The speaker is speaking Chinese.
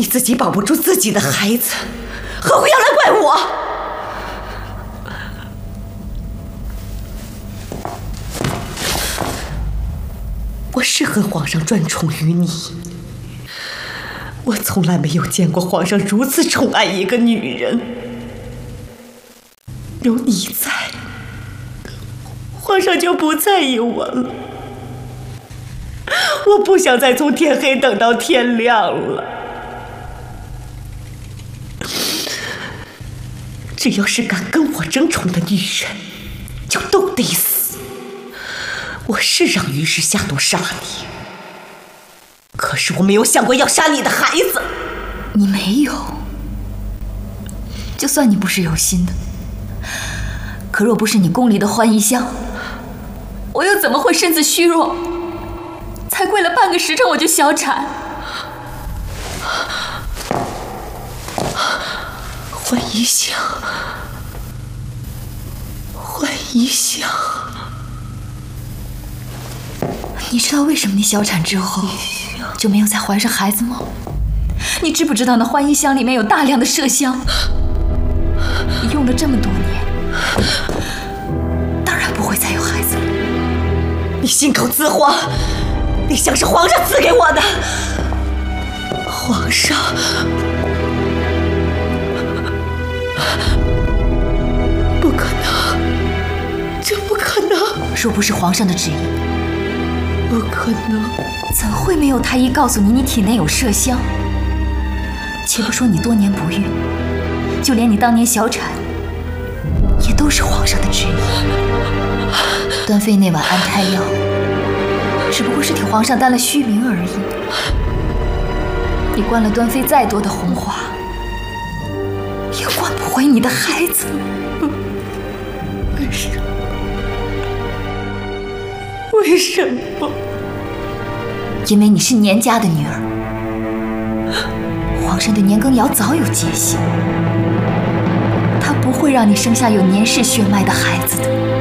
你自己保不住自己的孩子，何苦要来怪我？我是恨皇上专宠于你，我从来没有见过皇上如此宠爱一个女人。有你在，皇上就不在意我了。我不想再从天黑等到天亮了。只要是敢跟我争宠的女人，就都得死。我是让于氏下毒杀你，可是我没有想过要杀你的孩子。 你没有，就算你不是有心的，可若不是你宫里的欢宜香，我又怎么会身子虚弱，才跪了半个时辰我就小产？ 欢宜香，欢宜香， 你知道为什么你小产之后就没有再怀上孩子吗？你知不知道那欢宜香里面有大量的麝香？你用了这么多年，当然不会再有孩子了。 你信口雌黄，那香是皇上赐给我的。皇上，不可能，这不可能！ 若不是皇上的旨意， 不可能， 怎会没有太医告诉你你体内有麝香？且不说你多年不孕，就连你当年小产，也都是皇上的旨意。端妃那碗安胎药，只不过是替皇上担了虚名而已。你灌了端妃再多的红花，也灌不回你的孩子。 为什么？为什么？ 因为你是年家的女儿，皇上对年羹尧早有戒心，他不会让你生下有年氏血脉的孩子的。